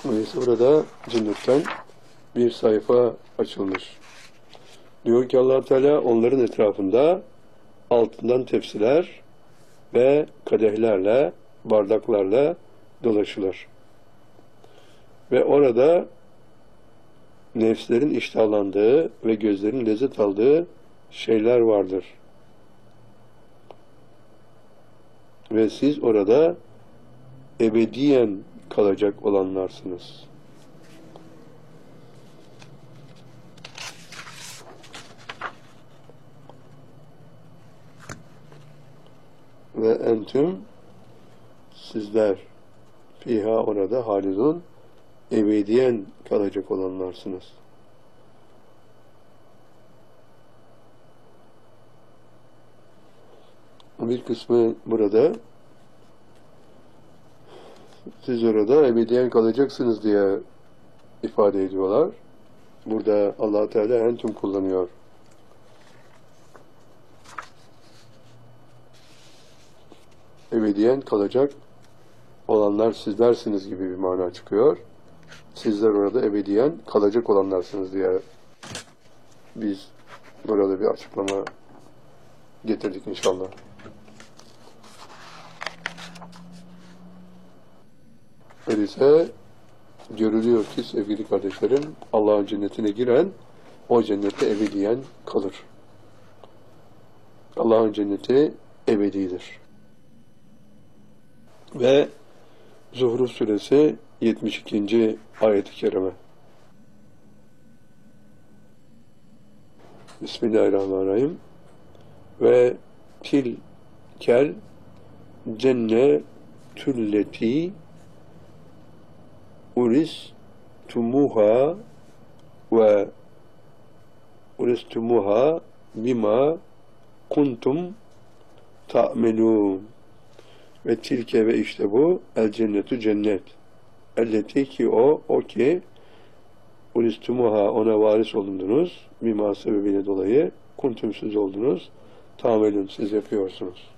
Öyleyse burada cennetten bir sayfa açılmış. Diyor ki Allah Teala onların etrafında altından tepsiler ve kadehlerle, bardaklarla dolaşılır. Ve orada nefslerin iştahlandığı ve gözlerin lezzet aldığı şeyler vardır. Ve siz orada ebediyen kalacak olanlarsınız. Ve entüm sizler fiha orada halidun ebediyen kalacak olanlarsınız. Bir kısmı burada siz orada ebediyen kalacaksınız diye ifade ediyorlar. Burada Allah Teala entüm kullanıyor. Ebediyen kalacak olanlar sizlersiniz gibi bir mana çıkıyor. Sizler orada ebediyen kalacak olanlarsınız diye biz burada bir açıklama getirdik inşallah. Öyleyse görülüyor ki sevgili kardeşlerim, Allah'ın cennetine giren o cennette ebediyen kalır. Allah'ın cenneti ebedidir. Ve Zuhruf suresi 72. ayet-i kerime. Bismillahirrahmanirrahim. Ve tilkel cennetülleti uristumuha ve uristumuha bima kuntum ta'melun. Ve tilke ve işte bu el cennetu cennet. Elleti ki o ki uristumuha ona varis olundunuz. Bima sebebiyle dolayı kuntum siz oldunuz. Ta'melun siz yapıyorsunuz.